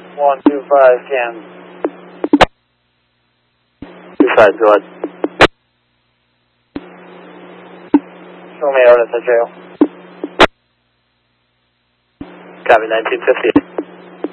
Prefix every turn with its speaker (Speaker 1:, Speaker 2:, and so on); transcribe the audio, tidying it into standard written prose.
Speaker 1: 125, can.
Speaker 2: 25, go ahead.
Speaker 1: Show me out at the jail.
Speaker 2: Copy, 1950.